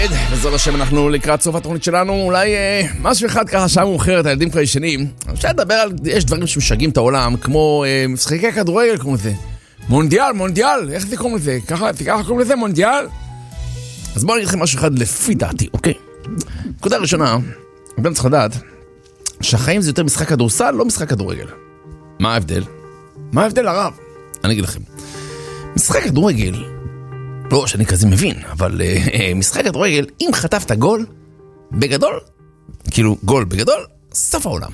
אוהד, וזאת השם אנחנו לקראת סוף התוכנית שלנו. אולי משהו אחד ככה שעה מאוחרת, הילדים כבר ישנים. אפשר לדבר על, יש דברים שמשגעים את העולם, כמו משחקי כדורגל קוראים לזה. מונדיאל, איך זה קוראים לזה? ככה קוראים לזה מונדיאל? אז בואו נגיד לכם משהו אחד לפי דעתי, אוקיי? נקודה ראשונה, אתם צריכים לדעת שהחיים זה יותר משחק כדורסל, לא משחק כדורגל. מה ההבדל? מה ההבדל הרב? אני אגיד לכם. משחק כדורגל, לא שאני כזה מבין, אבל משחק כדורגל, אם חטפת גול, בגדול, כאילו גול בגדול, סוף העולם.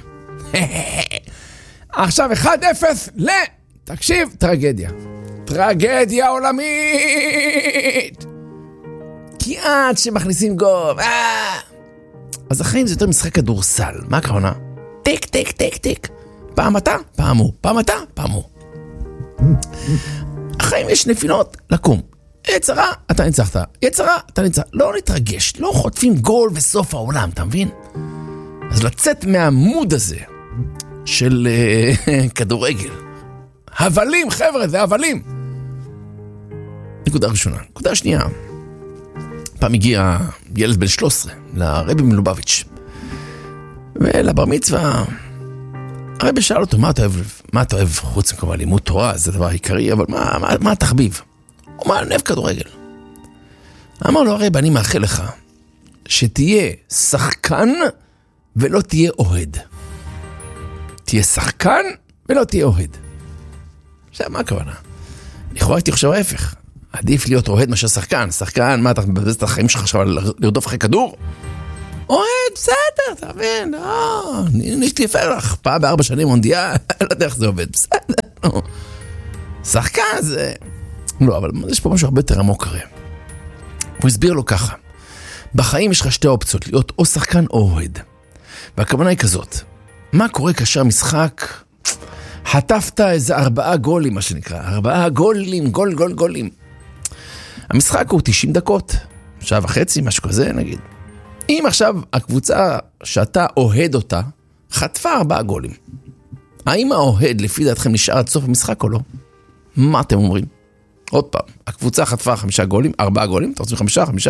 עכשיו 1-0 תקשיב, טרגדיה עולמית. כי עד שמכניסים גול, אז החיים זה יותר משחק כדורסל. מה הכוונה? טיק. פעם אתה, פעם הוא. החיים יש נפילות, לקום. יצרה, אתה ניצחת. לא נתרגש, לא חוטפים גול וסוף העולם, אתה מבין? אז לצאת מהמוד הזה של כדורגל. הבלים, חבר'ה, זה הבלים. נקודה ראשונה. נקודה שנייה. פעם הגיע ילד בן 13 לרבי מלובביץ' ולבר מצווה. הרבי שאל אותו, מה אתה אוהב חוץ מכמה לימוד תורה, זה דבר עיקרי, אבל מה התחביב? הוא אמר, אני אוהב כדורגל. אמר לו, הרבי, אני מאחל לך שתהיה שחקן ולא תהיה אוהד. תהיה שחקן ולא תהיה אוהד. עכשיו, מה הכוונה? לכאורה הייתי חושב ההפך. עדיף להיות אוהד מאשר שחקן. שחקן, מה, אתה מבזבז את החיים שלך עכשיו לרדוף אחרי כדור? אוהד, בסדר, אתה מבין? נשתפר לך. פעם ב4 שנים מונדיאל, לא יודע איך זה עובד, בסדר. שחקן זה... לא, אבל יש פה משהו הרבה יותר עמוק הרי. הוא הסביר לו ככה. בחיים יש לך שתי אופציות, להיות או שחקן או אוהד. והכוונה היא כזאת. מה קורה כאשר משחק... חטפת איזה 4 גולים, מה שנקרא. 4 גולים, גולים. המשחק הוא 90 דקות, שעה וחצי, משהו כזה, נגיד. אם עכשיו הקבוצה שאתה אוהד אותה, חטפה 4 גולים. האם האוהד לפי דעתכם נשאר עד סוף המשחק או לא? מה אתם אומרים? עוד פעם, הקבוצה חטפה 5 גולים, 4 גולים, אתה רוצים 5?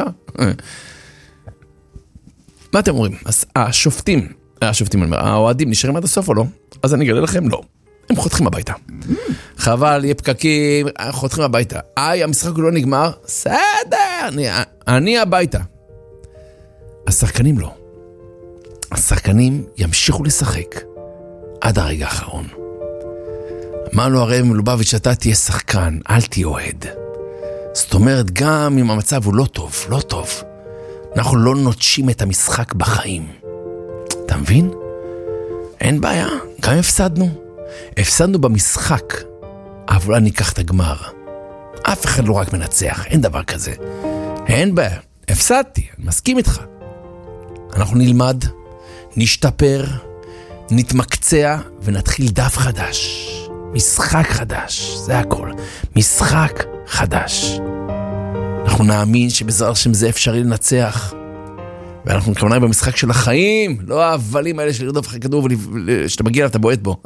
מה אתם אומרים? אז האוהדים נשארים עד הסוף או לא? אז אני אגלה לכם, לא. הם חותכים הביתה. חבל, יהיה פקקים, חותכים הביתה. המשחק לא נגמר, בסדר, אני הביתה. השחקנים לא. השחקנים ימשיכו לשחק עד הרגע האחרון. אמר לו הרב מלובביץ' שאתה תהיה שחקן, אל תהיה אוהד. זאת אומרת, גם אם המצב הוא לא טוב, אנחנו לא נוטשים את המשחק בחיים. אתה מבין? אין בעיה, גם הפסדנו במשחק, אבל אולי ניקח את הגמר. אף אחד לא רק מנצח, אין דבר כזה. אין בעיה, הפסדתי, אני מסכים איתך. אנחנו נלמד, נשתפר, נתמקצע ונתחיל דף חדש. משחק חדש, זה הכל. משחק חדש. אנחנו נאמין שבעזרת השם זה אפשרי לנצח. ואנחנו כמובן במשחק של החיים, לא ההבלים האלה של לרדוף אחרי כדור ושאתה מגיע ואתה בועט בו.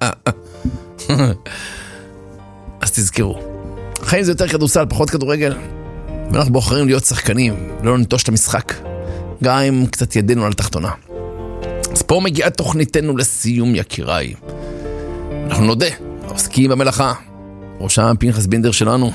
אז תזכרו, החיים זה יותר כדורסל, פחות כדורגל, ואנחנו בוחרים להיות שחקנים, לא נטוש את המשחק, גם אם קצת ידנו על התחתונה. אז פה מגיעה תוכניתנו לסיום, יקיריי. אנחנו נודה, עוסקים במלאכה, ראשם פנחס בינדר שלנו,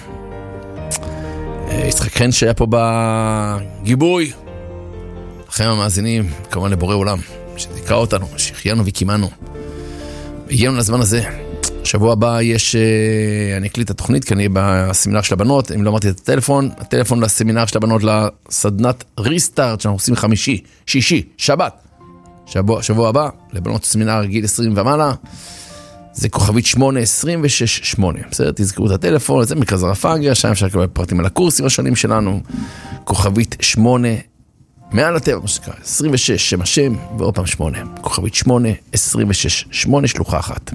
יצחק חן שהיה פה בגיבוי, לכם המאזינים, כמובן לבורא עולם, שתקרא אותנו, שהחיינו וקימנו. והגענו לזמן הזה. שבוע הבא אני אקליט את התוכנית, כי אני בסמינר של הבנות, אם לא אמרתי את הטלפון לסמינר של הבנות, לסדנת ריסטארט, שאנחנו עושים חמישי, שישי, שבת. שבוע הבא, לבנות סמינר גיל 20 ומעלה, זה כוכבית 8268. בסדר, תזכרו את הטלפון, זה מרכז הרפאגיה, שם אפשר לקבל פרטים על הקורסים השונים שלנו, כוכבית 8, מעל הטבע, מה שקרה, 26, שם השם, ועוד פעם 8, כוכבית 8, 26, 8 שלוחה אחת.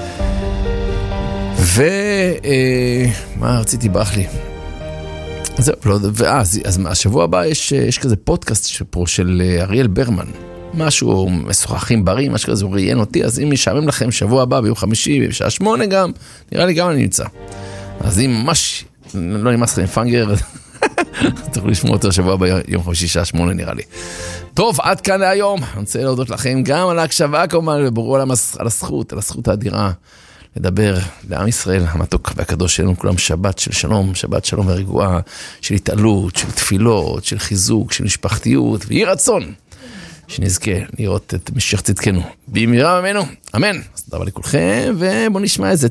מה רציתי ברח לי? זהו, אז השבוע הבא יש כזה פודקאסט של אריאל ברמן, משהו משוחחים בריא, משהו כזה, הוא ראיין אותי, אז אם משעמם לכם שבוע הבא, ביום חמישי, בשעה 8 גם, נראה לי גם אני נמצא. אז אם ממש לא נמאס לכם פנגר, תוכלו לשמוע אותו השבוע ביום חמישי שעה 8 נראה לי. טוב, עד כאן להיום. אני רוצה להודות לכם גם על ההקשבה כמובן, וברור על הזכות האדירה לדבר לעם ישראל המתוק והקדוש שלנו, כולם שבת של שלום, שבת שלום ורגועה, של התעלות, של תפילות, של חיזוק, של משפחתיות, ויהי רצון שנזכה לראות את משיח צדקנו במהרה ממנו, אמן. אז תודה רבה לכולכם, ובואו נשמע איזה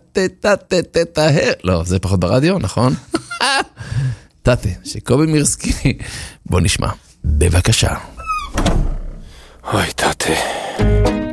לא, זה פחות ברדיו, נכון? תתה, שקובי מירסקי, בואו נשמע, בבקשה. אוי, תתה.